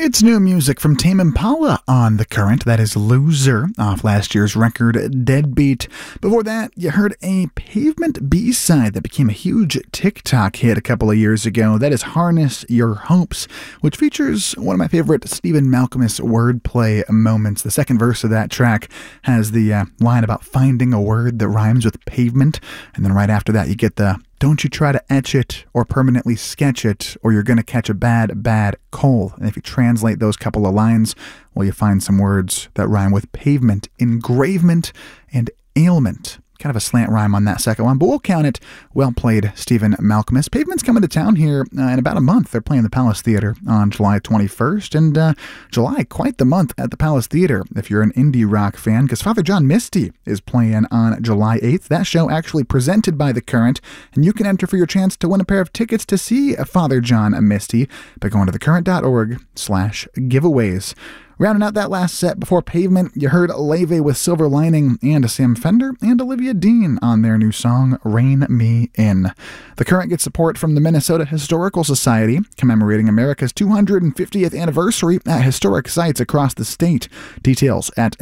It's new music from Tame Impala on The Current. That is Loser off last year's record Deadbeat. Before that, you heard a Pavement B-side that became a huge TikTok hit a couple of years ago. That is Harness Your Hopes, which features one of my favorite Stephen Malkmus wordplay moments. The second verse of that track has the line about finding a word that rhymes with pavement, and then right after that you get the "Don't you try to etch it or permanently sketch it, or you're going to catch a bad, bad cold." And if you translate those couple of lines, well, you find some words that rhyme with pavement, engravement, and ailment. Kind of a slant rhyme on that second one, but we'll count it. Well played, Stephen Malkmus. Pavement's coming to town here in about a month. They're playing the Palace Theater on July 21st, and July, quite the month at the Palace Theater if you're an indie rock fan, because Father John Misty is playing on July 8th. That show actually presented by The Current, and you can enter for your chance to win a pair of tickets to see Father John Misty by going to thecurrent.org/giveaways. Rounding out that last set before Pavement, you heard Leve with Silver Lining and Sam Fender and Olivia Dean on their new song, Rein Me In. The Current gets support from the Minnesota Historical Society, commemorating America's 250th anniversary at historic sites across the state. Details at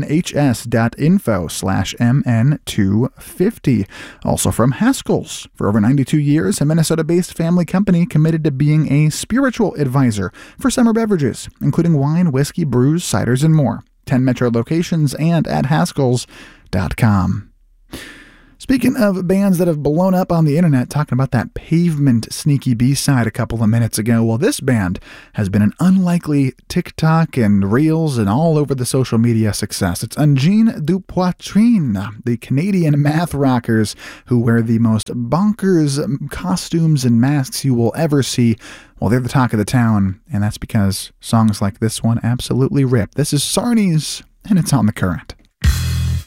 mnhs.info/mn250. Also from Haskell's. For over 92 years, a Minnesota-based family company committed to being a spiritual advisor for summer beverages, including wine, whiskey, brews, ciders, and more. 10 metro locations and at haskells.com. Speaking of bands that have blown up on the internet, talking about that Pavement sneaky B-side a couple of minutes ago, well, this band has been an unlikely TikTok and Reels and all over the social media success. It's Ungine du Poitrine, the Canadian math rockers who wear the most bonkers costumes and masks you will ever see. Well, they're the talk of the town, and that's because songs like this one absolutely rip. This is Sarnies, and it's on The Current.